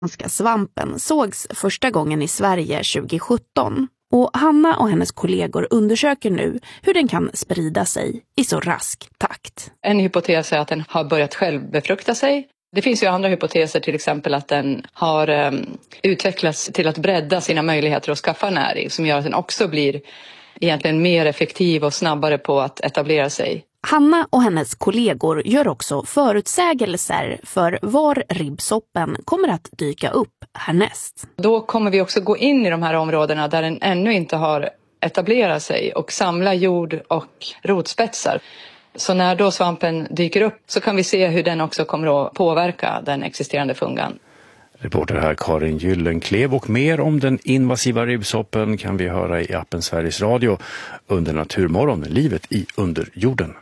Svenska svampen sågs första gången i Sverige 2017 och Hanna och hennes kollegor undersöker nu hur den kan sprida sig i så rask takt. En hypotes är att den har börjat själv befrukta sig. Det finns ju andra hypoteser, till exempel att den har utvecklats till att bredda sina möjligheter att skaffa näring, som gör att den också blir egentligen mer effektiv och snabbare på att etablera sig. Hanna och hennes kollegor gör också förutsägelser för var ribbsoppen kommer att dyka upp härnäst. Då kommer vi också gå in i de här områdena där den ännu inte har etablerat sig och samla jord och rotspetsar. Så när då svampen dyker upp så kan vi se hur den också kommer att påverka den existerande fungan. Reporter här Karin Gyllenklev, och mer om den invasiva ribbsoppen kan vi höra i appen Sveriges Radio under Naturmorgon, livet i underjorden.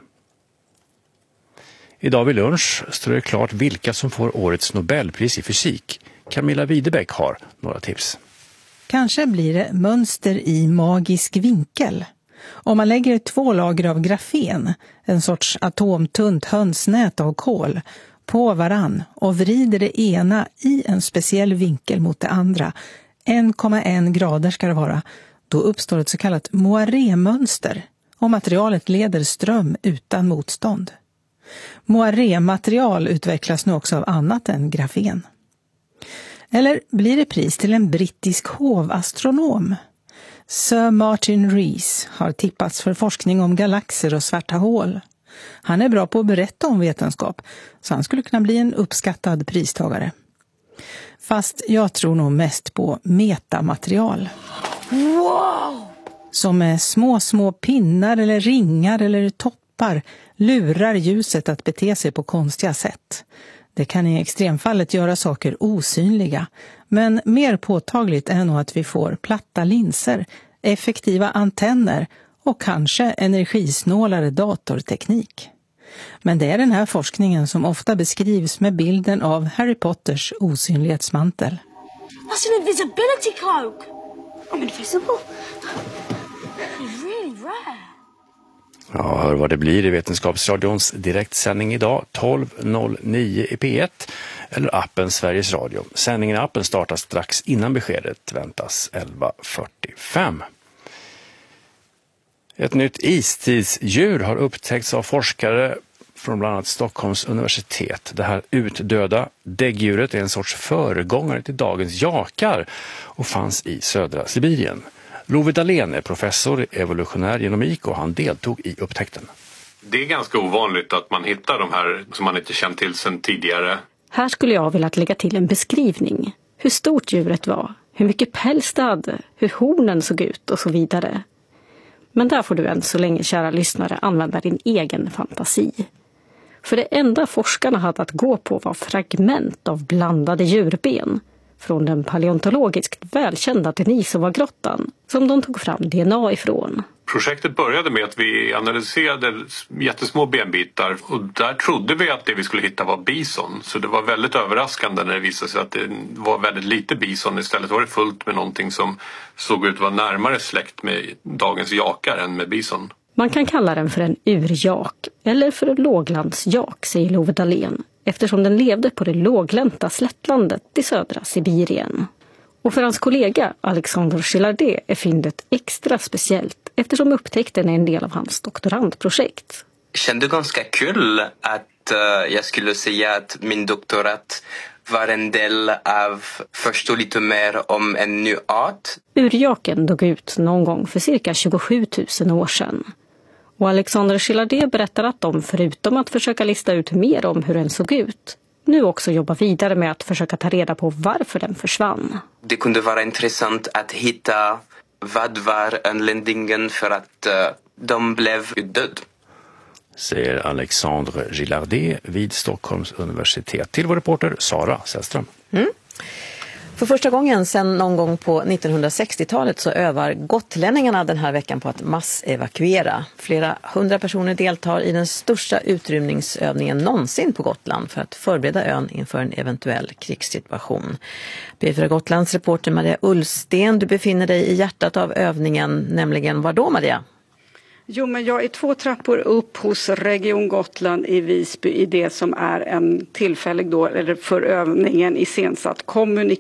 Idag vid lunch står det klart vilka som får årets Nobelpris i fysik. Camilla Widebeck har några tips. Kanske blir det mönster i magisk vinkel. Om man lägger 2 lager av grafen, en sorts atomtunt hönsnät av kol, på varann och vrider det ena i en speciell vinkel mot det andra, 1,1 grader ska det vara, då uppstår ett så kallat moiré-mönster och materialet leder ström utan motstånd. Moiré-material utvecklas nu också av annat än grafen. Eller blir det pris till en brittisk hovastronom? Sir Martin Rees har tippats för forskning om galaxer och svarta hål. Han är bra på att berätta om vetenskap, så han skulle kunna bli en uppskattad pristagare. Fast jag tror nog mest på metamaterial. Wow! Som med små pinnar eller ringar eller toppar lurar ljuset att bete sig på konstiga sätt. Det kan i extremfallet göra saker osynliga, men mer påtagligt är nog att vi får platta linser, effektiva antenner och kanske energisnålare datorteknik. Men det är den här forskningen som ofta beskrivs med bilden av Harry Potters osynlighetsmantel. That's an invisibility cloak. I'm invisible. It's really rare. Ja, hör vad det blir i Vetenskapsradions direktsändning idag 12.09 i P1 eller appen Sveriges Radio. Sändningen i appen startar strax innan beskedet väntas 11.45. Ett nytt istidsdjur har upptäckts av forskare från bland annat Stockholms universitet. Det här utdöda däggdjuret är en sorts föregångare till dagens jakar och fanns i södra Sibirien. Love Dahlén är professor i evolutionär genomik och han deltog i upptäckten. Det är ganska ovanligt att man hittar de här som man inte känt till sedan tidigare. Här skulle jag vilja lägga till en beskrivning. Hur stort djuret var, hur mycket päls det hade, hur hornen såg ut och så vidare. Men där får du än så länge, kära lyssnare, använda din egen fantasi. För det enda forskarna hade att gå på var fragment av blandade djurben från den paleontologiskt välkända Denisova-grottan som de tog fram DNA ifrån. Projektet började med att vi analyserade jättesmå benbitar och där trodde vi att det vi skulle hitta var bison. Så det var väldigt överraskande när det visade sig att det var väldigt lite bison. Istället var det fullt med någonting som såg ut att vara närmare släkt med dagens jakar än med bison. Man kan kalla den för en urjak eller för en låglandsjak, säger Love Dahlén, eftersom den levde på det låglänta slättlandet i södra Sibirien. Och för hans kollega Alexandre Gillardet är fyndet extra speciellt eftersom upptäckten är en del av hans doktorandprojekt. Jag kände ganska kul att jag skulle säga att min doktorat var en del av förstå lite mer om en ny art. Urjaken dog ut någon gång för cirka 27 000 år sedan. Och Alexandre Gillardet berättar att de, förutom att försöka lista ut mer om hur den såg ut, nu också jobbar vidare med att försöka ta reda på varför den försvann. Det kunde vara intressant att hitta vad var anledningen för att de blev död. Säger Alexandre Gillardet vid Stockholms universitet till vår reporter Sara Sällström. För första gången sedan någon gång på 1960-talet så övar gotlänningarna den här veckan på att massevakuera. Flera 100 personer deltar i den största utrymningsövningen någonsin på Gotland för att förbereda ön inför en eventuell krigssituation. B4 Gotlands reporter Maria Ullsten, du befinner dig i hjärtat av övningen, nämligen var då, Maria? Jo, men jag är 2 trappor upp hos Region Gotland i Visby i det som är en tillfällig då, eller för övningen iscensatt kommunikation.